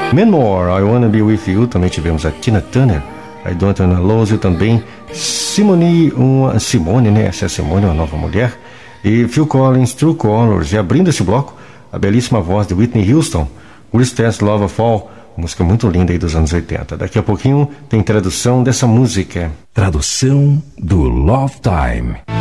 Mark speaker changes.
Speaker 1: Manmore, I Wanna Be With You. Também tivemos a Tina Turner, I Don't Wanna Lose You. Também Simone, né? Essa é a Simone, uma nova mulher. E Phil Collins, True Colors. E abrindo esse bloco, a belíssima voz de Whitney Houston, Greatest Love of All, música muito linda aí dos anos 80. Daqui a pouquinho tem tradução dessa música.
Speaker 2: Tradução do Love Time.